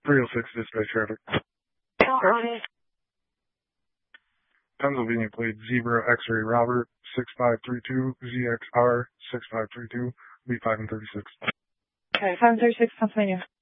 306 dispatch traffic. Pennsylvania plate Zebra X-ray Robert 6532 ZXR 6532 B5 and 36. Okay, 536 Pennsylvania.